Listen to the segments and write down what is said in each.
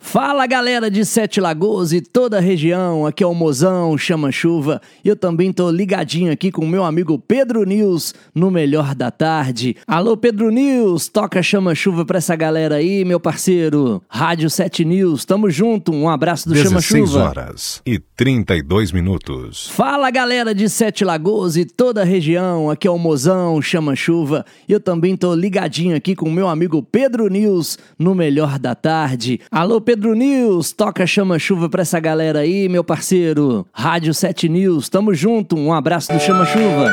Fala galera de Sete Lagoas e toda a região, aqui é o Mozão Chama Chuva e eu também tô ligadinho aqui com o meu amigo Pedro News no Melhor da Tarde. Alô Pedro News, toca Chama Chuva pra essa galera aí, meu parceiro. Rádio 7 News, tamo junto, um abraço do Chama Chuva. 16 horas e 32 minutos. Fala galera de Sete Lagoas e toda a região, aqui é o Mozão Chama Chuva e eu também tô ligadinho aqui com o meu amigo Pedro News no Melhor da Tarde. Alô Pedro News, toca Chama Chuva pra essa galera aí, meu parceiro. Rádio 7 News, tamo junto, um abraço do Chama Chuva.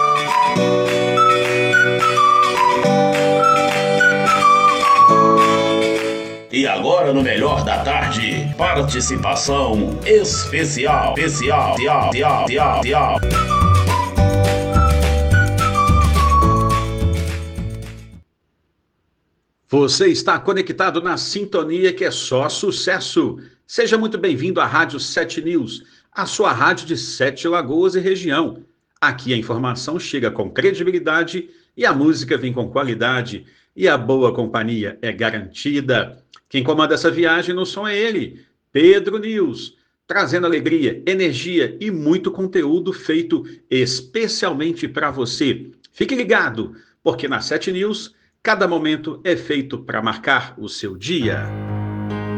E agora no Melhor da Tarde, participação especial. Você está conectado na sintonia que é só sucesso. Seja muito bem-vindo à Rádio 7 News, a sua rádio de Sete Lagoas e região. Aqui a informação chega com credibilidade e a música vem com qualidade e a boa companhia é garantida. Quem comanda essa viagem no som é ele, Pedro News, trazendo alegria, energia e muito conteúdo feito especialmente para você. Fique ligado, porque na 7 News, cada momento é feito para marcar o seu dia.